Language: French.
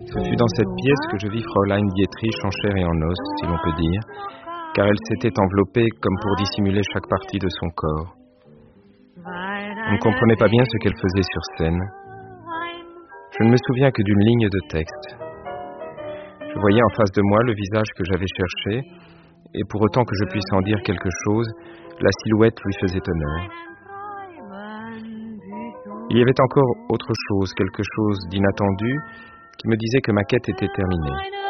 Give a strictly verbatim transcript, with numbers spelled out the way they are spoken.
Ce fut dans cette pièce que je vis Fräulein Dietrich en chair et en os, si l'on peut dire, car elle s'était enveloppée comme pour dissimuler chaque partie de son corps. On ne comprenait pas bien ce qu'elle faisait sur scène. Je ne me souviens que d'une ligne de texte. Je voyais en face de moi le visage que j'avais cherché, et pour autant que je puisse en dire quelque chose, la silhouette lui faisait honneur. Il y avait encore autre chose, quelque chose d'inattendu, qui me disait que ma quête était terminée.